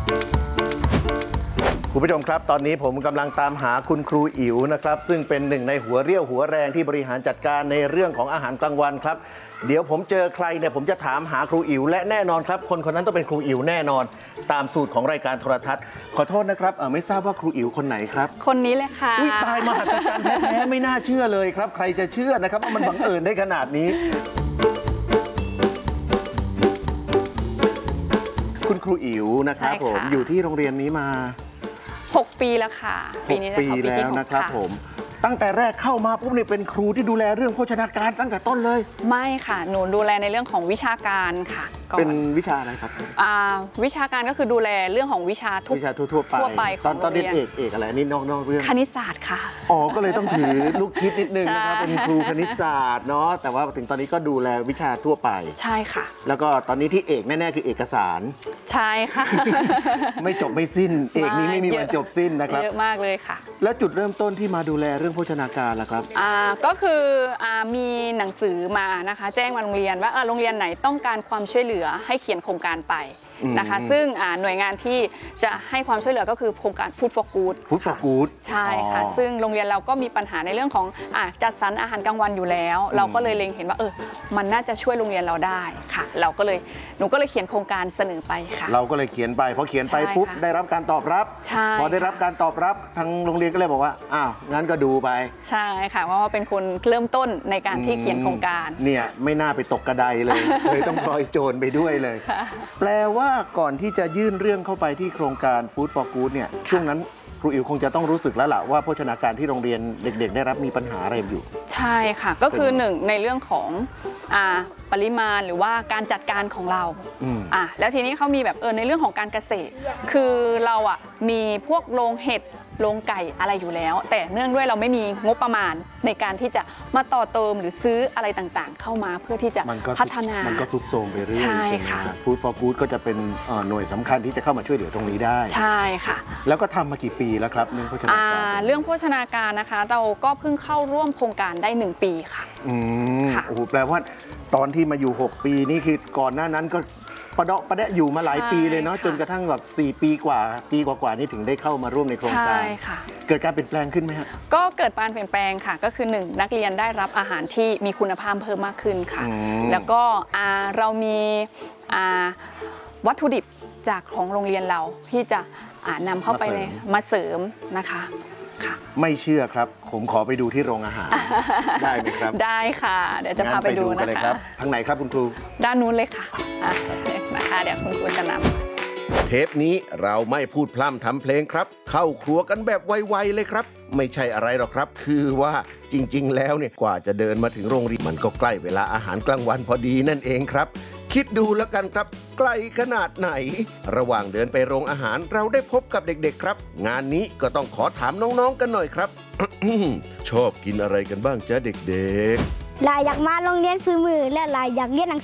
คุณผู้ชมครับตอนนี้ผมกำลังตามหาคุณครูอิ๋วนะครับซึ่งเป็นหนึ่งในหัวเรี่ยวหัวแรงที่บริหารจัดการในเรื่องของอาหารกลางวันครับเดี๋ยวผมเจอใครเนี่ยผมจะถามหาครูอิ๋วและแน่นอนครับคนนั้นต้องเป็นครูอิ๋วแน่นอนตามสูตรของรายการโทรทัศน์ขอโทษนะครับไม่ทราบว่าครูอิ๋วคนไหนครับคนนี้เลยค่ะอุ้ยตายมหัศจรรย์แท้ๆไม่น่าเชื่อเลยครับใครจะเชื่อนะครับว่ามันบังเอิญได้ขนาดนี้คุณครูอิ๋วนะครับผมอยู่ที่โรงเรียนนี้มา 6 ปีแล้วค่ะ 6 ปีแล้วนะครับผมตั้งแต่แรกเข้ามาปุ๊บเนี่ยเป็นครูที่ดูแลเรื่องโภชนาการตั้งแต่ต้นเลยไม่ค่ะหนูดูแลในเรื่องของวิชาการค่ะเป็นวิชาอะไรครับวิชาการก็คือดูแลเรื่องของวิชาทั่วไปตอนเรียนเอกอะไรนี่นอกเรื่องคณิตศาสตร์ค่ะอ๋อก็เลยต้องถือลูกคิดนิดนึงนะครับเป็นครูคณิตศาสตร์เนาะแต่ว่าถึงตอนนี้ก็ดูแลวิชาทั่วไปใช่ค่ะแล้วก็ตอนนี้ที่เอกแน่ๆคือเอกสารใช่ค่ะไม่จบไม่สิ้นเอกนี้ไม่มีวันจบสิ้นนะครับเยอะมากเลยค่ะแล้วจุดเริ่มต้นที่มาดูแลเรื่องโภชนาการล่ะครับก็คือมีหนังสือมานะคะแจ้งมาโรงเรียนว่าโรงเรียนไหนต้องการความช่วยเหลือให้เขียนโครงการไปนะคะซึ่งหน่วยงานที่จะให้ความช่วยเหลือก็คือโครงการ Food for Good ใช่ค่ะซึ่งโรงเรียนเราก็มีปัญหาในเรื่องของจัดสรรอาหารกลางวันอยู่แล้วเราก็เลยเล็งเห็นว่ามันน่าจะช่วยโรงเรียนเราได้ค่ะหนูก็เลยเขียนโครงการเสนอไปค่ะเราก็เลยเขียนไปพอเขียนไปปุ๊บได้รับการตอบรับพอได้รับการตอบรับทางโรงเรียนก็เลยบอกว่างั้นก็ดูไปใช่ค่ะเพราะว่าเป็นคนเริ่มต้นในการที่เขียนโครงการเนี่ยไม่น่าไปตกกระไดเลยเลยต้องพลอยโจรไปด้วยเลยแปลว่าก่อนที่จะยื่นเรื่องเข้าไปที่โครงการ Food for Good เนี่ยช่วงนั้นครูอิ๋วคงจะต้องรู้สึกแล้วล่ะว่าโภชนาการที่โรงเรียนเด็กๆได้รับมีปัญหาอะไรอยู่ใช่ค่ะก็คือ1ในเรื่องของปริมาณหรือว่าการจัดการของเราแล้วทีนี้เขามีแบบในเรื่องของการเกษตรคือเรามีพวกโรงเห็ดโรงไก่อะไรอยู่แล้วแต่เนื่องด้วยเราไม่มีงบประมาณในการที่จะมาต่อเติมหรือซื้ออะไรต่างๆเข้ามาเพื่อที่จะพัฒนามันก็ทรุดโทรมไปเรื่อยใช่ค่ะ Food for Good ก็จะเป็นหน่วยสำคัญที่จะเข้ามาช่วยเหลือตรงนี้ได้ใช่ค่ะแล้วก็ทำมากี่ปีแล้วครับเรื่องโภชนาการเรื่องโภชนาการนะคะเราก็เพิ่งเข้าร่วมโครงการได้1 ปีค่ะโอ้โหแปลว่าตอนที่มาอยู่6 ปีนี่คือก่อนหน้านั้นก็ประเดะอยู่มาหลายปีเลยเนาะจนกระทั่งแบบ4 ปีกว่านี่ถึงได้เข้ามาร่วมในโครงการเกิดการเปลี่ยนแปลงขึ้นไหมฮะก็เกิดการเปลี่ยนแปลงค่ะก็คือ1นักเรียนได้รับอาหารที่มีคุณภาพเพิ่มมากขึ้นค่ะแล้วก็เรามีวัตถุดิบจากของโรงเรียนเราที่จะนำเข้าไปมาเสริมนะคะไม่เชื่อครับผมขอไปดูที่โรงอาหารได้ไหมครับได้ค่ะเดี๋ยวจะพาไปดูนะคะทางไหนครับคุณครูด้านนู้นเลยค่ะนะคะเดี๋ยวคุณครูจะนำเทปนี้เราไม่พูดพร่ำทำเพลงครับเข้าครัวกันแบบไวๆเลยครับไม่ใช่อะไรหรอกครับคือว่าจริงๆแล้วเนี่ยกว่าจะเดินมาถึงโรงเรียนมันก็ใกล้เวลาอาหารกลางวันพอดีนั่นเองครับคิดดูแล้วกันครับไกลขนาดไหนระหว่างเดินไปโรงอาหารเราได้พบกับเด็กๆครับงานนี้ก็ต้องขอถามน้องๆกันหน่อยครับ ชอบกินอะไรกันบ้างจ๊ะเด็กๆลายอยากมาโรงเรียนซื้อมือและลายอยากเรียนหนัง